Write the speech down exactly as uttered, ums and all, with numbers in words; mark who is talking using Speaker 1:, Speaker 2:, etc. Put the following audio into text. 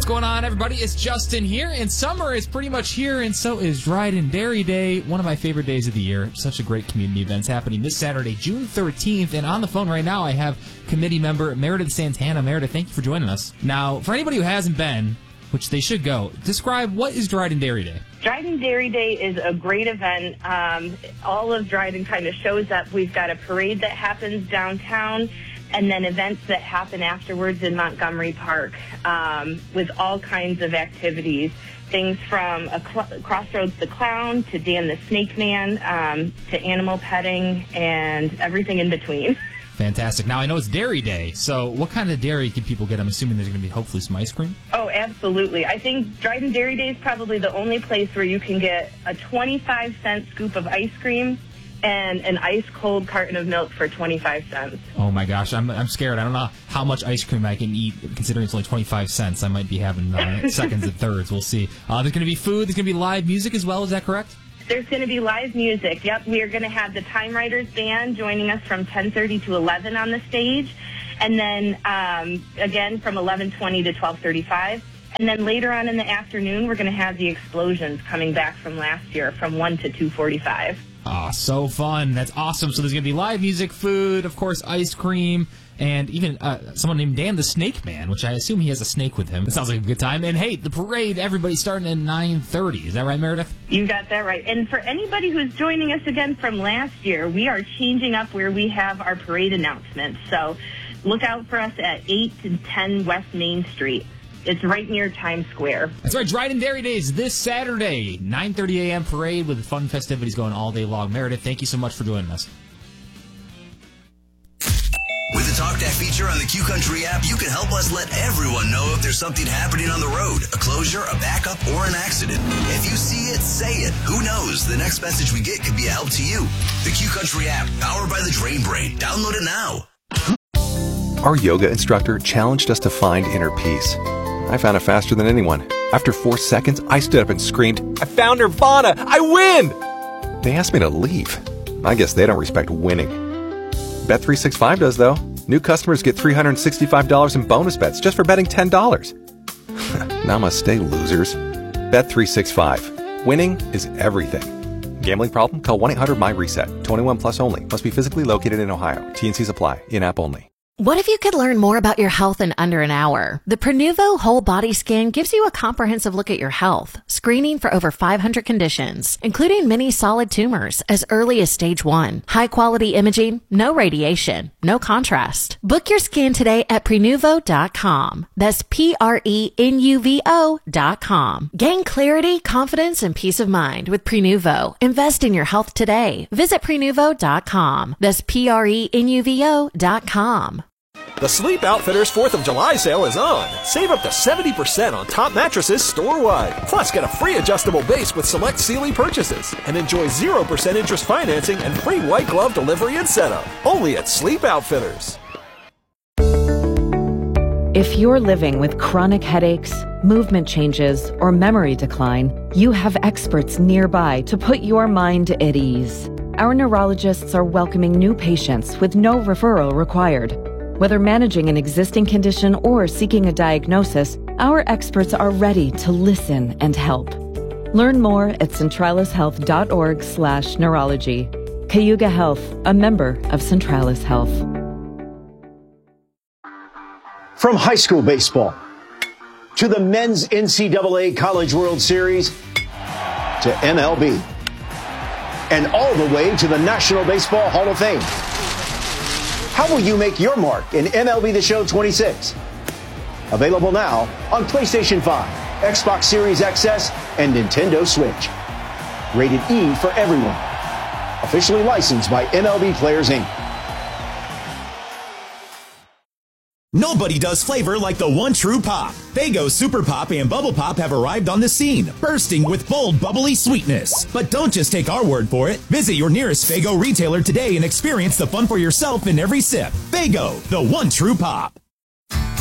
Speaker 1: What's going on, everybody? It's Justin here, and summer is pretty much here, and so is Dryden Dairy Day, one of my favorite days of the year. Such a great community event happening this Saturday, June thirteenth, and on the phone right now I have committee member Meredith Santana. Meredith, thank you for joining us. Now, for anybody who hasn't been, which they should go, describe what is Dryden Dairy Day?
Speaker 2: Dryden Dairy Day is a great event. Um, all of Dryden kind of shows up. We've got a parade that happens downtown, and then events that happen afterwards in Montgomery Park um, with all kinds of activities. Things from a cl- Crossroads the Clown to Dan the Snake Man um, to animal petting and everything in between.
Speaker 1: Fantastic. Now, I know it's Dairy Day, so what kind of dairy can people get? I'm assuming there's going to be hopefully some ice cream?
Speaker 2: Oh, absolutely. I think Dryden Dairy Day is probably the only place where you can get a twenty-five cent scoop of ice cream and an ice-cold carton of milk for twenty-five cents.
Speaker 1: Oh, my gosh. I'm I'm scared. I don't know how much ice cream I can eat, considering it's only twenty-five cents. I might be having uh, seconds and thirds. We'll see. Uh, there's going to be food. There's going to be live music as well. Is that correct?
Speaker 2: There's going to be live music. Yep, we are going to have the Time Riders Band joining us from ten thirty to eleven on the stage. And then, um, again, from eleven twenty to twelve thirty-five. And then later on in the afternoon, we're going to have the Explosions coming back from last year from one to two forty-five.
Speaker 1: Oh, so fun. That's awesome. So there's going to be live music, food, of course, ice cream, and even uh, someone named Dan the Snake Man, which I assume he has a snake with him. That sounds like a good time. And, hey, the parade, everybody's starting at nine thirty. Is that right, Meredith?
Speaker 2: You got that right. And for anybody who's joining us again from last year, we are changing up where we have our parade announcements. So look out for us at eight to ten West Main Street. It's right near Times Square. That's
Speaker 1: right. Dryden Dairy Days this Saturday, nine thirty a.m. parade with fun festivities going all day long. Meredith, thank you so much for joining us.
Speaker 3: With the Talk That feature on the Q Country app, you can help us let everyone know if there's something happening on the road, a closure, a backup, or an accident. If you see it, say it. Who knows? The next message we get could be a help to you. The Q Country app, powered by the Drain Brain. Download it now.
Speaker 4: Our yoga instructor challenged us to find inner peace. I found it faster than anyone. After four seconds, I stood up and screamed, "I found Nirvana! I win!" They asked me to leave. I guess they don't respect winning. Bet three sixty-five does, though. New customers get three hundred sixty-five dollars in bonus bets just for betting ten dollars. Namaste, losers. Bet three sixty-five. Winning is everything. Gambling problem? Call one eight hundred M Y RESET. twenty-one plus only. Must be physically located in Ohio. T and Cs apply. In-app only.
Speaker 5: What if you could learn more about your health in under an hour? The Prenuvo Whole Body Scan gives you a comprehensive look at your health, screening for over five hundred conditions, including many solid tumors as early as stage one. High quality imaging, no radiation, no contrast. Book your scan today at Prenuvo dot com. That's P R E N U V O dot com. Gain clarity, confidence, and peace of mind with Prenuvo. Invest in your health today. Visit Prenuvo dot com. That's P R E N U V O dot com.
Speaker 6: The Sleep Outfitters fourth of July sale is on. Save up to seventy percent on top mattresses store-wide. Plus, get a free adjustable base with select Sealy purchases. And enjoy zero percent interest financing and free white glove delivery and setup. Only at Sleep Outfitters.
Speaker 7: If you're living with chronic headaches, movement changes, or memory decline, you have experts nearby to put your mind at ease. Our neurologists are welcoming new patients with no referral required. Whether managing an existing condition or seeking a diagnosis, our experts are ready to listen and help. Learn more at centralis health dot org slash neurology. Cayuga Health, a member of Centralis Health.
Speaker 8: From high school baseball to the men's N C double A College World Series to M L B and all the way to the National Baseball Hall of Fame. How will you make your mark in M L B The Show twenty-six? Available now on PlayStation five, Xbox Series X S, and Nintendo Switch. Rated E for everyone. Officially licensed by M L B Players, Incorporated.
Speaker 9: Nobody does flavor like the one true pop. Faygo Super Pop and Bubble Pop have arrived on the scene, bursting with bold, bubbly sweetness. But don't just take our word for it. Visit your nearest Faygo retailer today and experience the fun for yourself in every sip. Faygo, the one true pop.